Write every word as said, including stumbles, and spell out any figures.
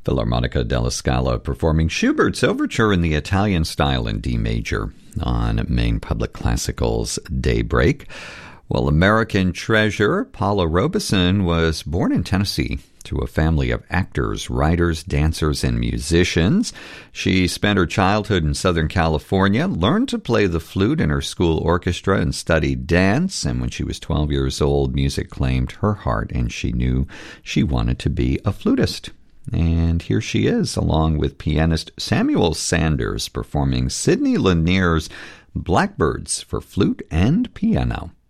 Philharmonica della Scala performing Schubert's Overture in the Italian style in D major on Maine Public Classical's Daybreak. Well, American treasure Paula Robeson was born in Tennessee to a family of actors, writers, dancers, and musicians. She spent her childhood in Southern California, learned to play the flute in her school orchestra, and studied dance. And when she was twelve years old, music claimed her heart, and she knew she wanted to be a flutist. And here she is, along with pianist Samuel Sanders, performing Sidney Lanier's Blackbirds for flute and piano.